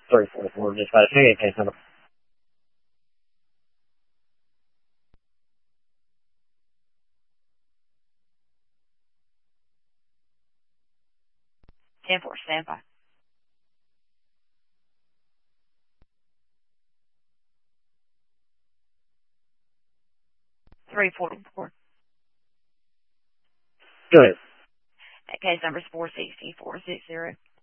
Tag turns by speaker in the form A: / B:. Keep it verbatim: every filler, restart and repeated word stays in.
A: three forty-four, just about a second case number.
B: ten four, stand by. three forty-four.
A: Go ahead.
B: Case number is four sixty, four sixty.